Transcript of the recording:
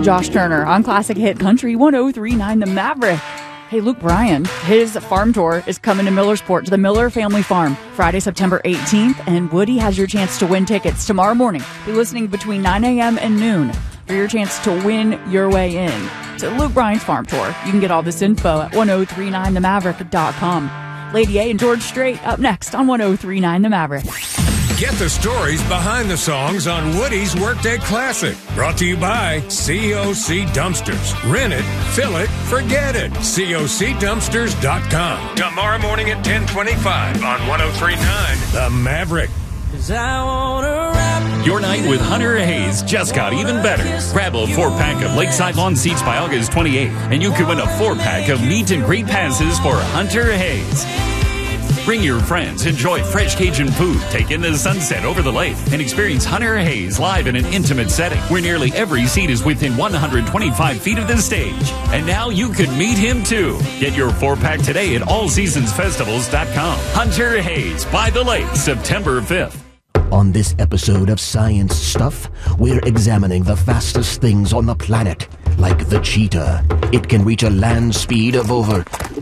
Josh Turner on Classic Hit Country 103.9 The Maverick. Hey, Luke Bryan, his farm tour is coming to Millersport to the Miller Family Farm Friday, September 18th, and Woody has your chance to win tickets tomorrow morning. Be listening between 9 a.m. and noon for your chance to win your way in to Luke Bryan's farm tour. You can get all this info at 1039themaverick.com. Lady A and George Strait up next on 103.9 The Maverick. Get the stories behind the songs on Woody's Workday Classic. Brought to you by COC Dumpsters. Rent it, fill it, forget it. COCDumpsters.com. Tomorrow morning at 10:25 on 103.9 The Maverick. Your night with Hunter Hayes just got even better. Grab a 4-pack of Lakeside Lawn Seats by August 28th, and you can win a 4-pack of meet and greet passes for Hunter Hayes. Bring your friends, enjoy fresh Cajun food, take in the sunset over the lake, and experience Hunter Hayes live in an intimate setting where nearly every seat is within 125 feet of the stage. And now you can meet him too. Get your 4-pack today at allseasonsfestivals.com. Hunter Hayes by the lake, September 5th. On this episode of Science Stuff, we're examining the fastest things on the planet, like the cheetah. It can reach a land speed of over